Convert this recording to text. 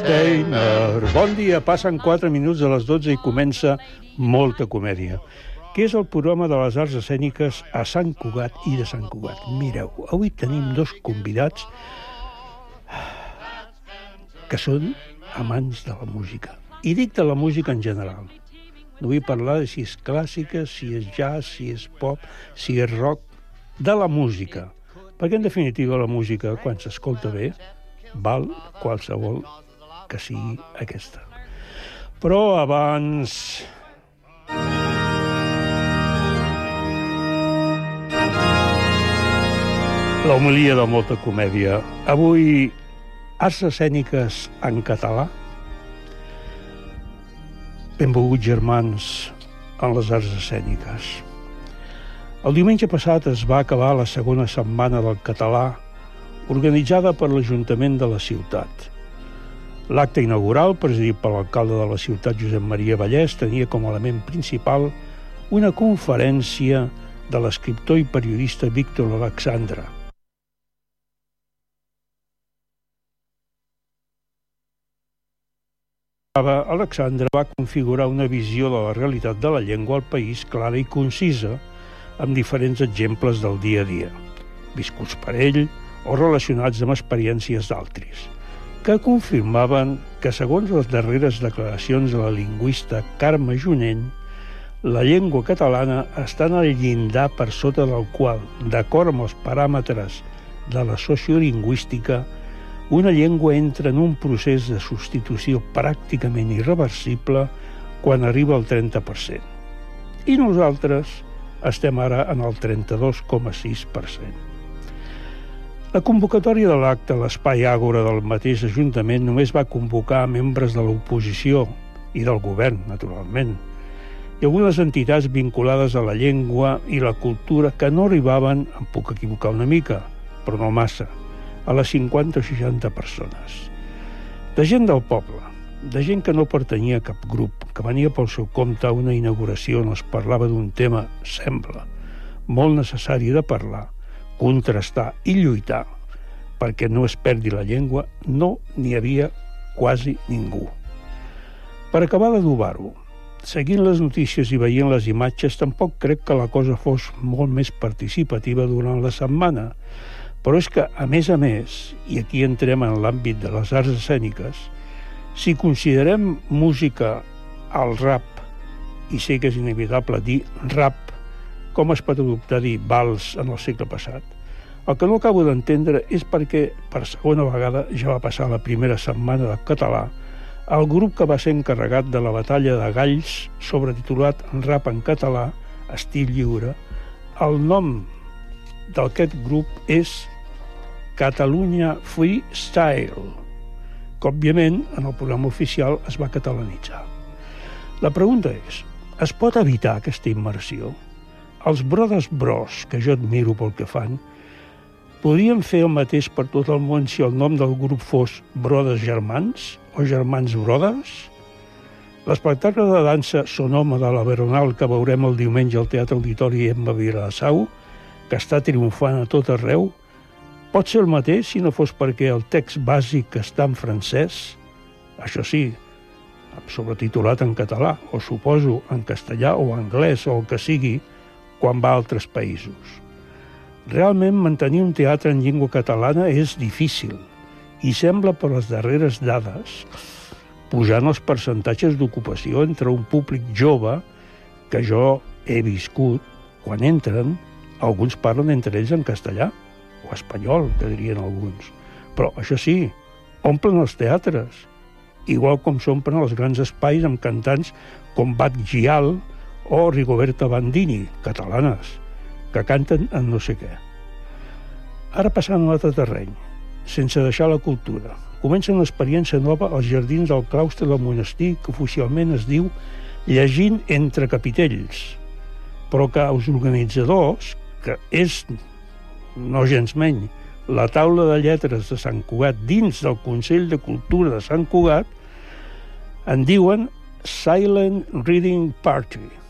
Entertainer. Bon dia, passen 4 minuts de les 12 i comença Molta Comèdia, que és el programa de les arts escèniques a Sant Cugat i de Sant Cugat. Mireu, avui tenim dos convidats que són amants de la música. I dic de la música en general. No vull parlar de si és clàssica, si és jazz, si és pop, si és rock, de la música. Perquè, en definitiva, la música, quan s'escolta bé, val qualsevol que sigui aquesta. Però abans... la homilia de Molta Comèdia. Avui, arts escèniques en català. Benvolguts germans en les arts escèniques. El diumenge passat es va acabar la segona setmana del català, organitzada per l'Ajuntament de la ciutat. L'acte inaugural, presidit per l'alcalde de la ciutat, Josep Maria Vallès, tenia com a element principal una conferència de l'escriptor i periodista Víctor Alexandre. Alexandre va configurar una visió de la realitat de la llengua al país clara i concisa, amb diferents exemples del dia a dia, viscuts per ell o relacionats amb experiències d'altres, que confirmaven que, segons les darreres declaracions de la lingüista Carme Junent, la llengua catalana està en el llindar per sota del qual, d'acord amb els paràmetres de la sociolingüística, una llengua entra en un procés de substitució pràcticament irreversible quan arriba al 30%. I nosaltres estem ara en el 32,6%. La convocatòria de l'acte a l'Espai Àgora del mateix Ajuntament només va convocar membres de l'oposició i del govern, naturalment, i algunes entitats vinculades a la llengua i la cultura que no arribaven, em puc equivocar una mica, però no massa, a les 50 o 60 persones. De gent del poble, de gent que no pertanyia a cap grup, que venia pel seu compte a una inauguració on es parlava d'un tema, sembla, molt necessari de parlar, contrastar i lluitar perquè no es perdi la llengua, no n'hi havia quasi ningú. Per acabar d'adobar-ho, seguint les notícies i veient les imatges, tampoc crec que la cosa fos molt més participativa durant la setmana, però és que, a més, i aquí entrem en l'àmbit de les arts escèniques, si considerem música al rap, i sé que és inevitable dir rap, com es pot adoptar dir vals en el segle passat? El que no acabo d'entendre és perquè, per segona vegada, ja va passar la primera setmana del català, el grup que va ser encarregat de la batalla de galls, sobretitulat Rap en català, estil lliure, el nom d'aquest grup és Catalunya Freestyle, que, òbviament, en el programa oficial es va catalanitzar. La pregunta és, es pot evitar aquesta immersió? Els Brothers Bros, que jo admiro pel que fan, podrien fer el mateix per tot el món si el nom del grup fos Brothers Germans o Germans Brothers? L'espectacle de dansa Sonoma de la Veronal que veurem el diumenge al Teatre Auditori Emma Vilassau, que està triomfant a tot arreu, pot ser el mateix si no fos perquè el text bàsic està en francès, això sí, sobretitulat en català, o suposo en castellà o anglès o el que sigui, quan va a altres països. Realment mantenir un teatre en llengua catalana és difícil i sembla, per les darreres dades, pujant els percentatges d'ocupació entre un públic jove que jo he viscut, quan entren, alguns parlen entre ells en castellà, o espanyol, que dirien alguns. Però, això sí, omplen els teatres, igual com s'omplen els grans espais amb cantants com Bat Gial o Rigoberta Bandini, catalanes, que canten en no sé què. Ara passant a un altre terreny, sense deixar la cultura, comença una experiència nova als jardins del claustre del monestir que oficialment es diu Llegint entre capitells, però que els organitzadors, que és no gens menys, la taula de lletres de Sant Cugat dins del Consell de Cultura de Sant Cugat, en diuen Silent Reading Party.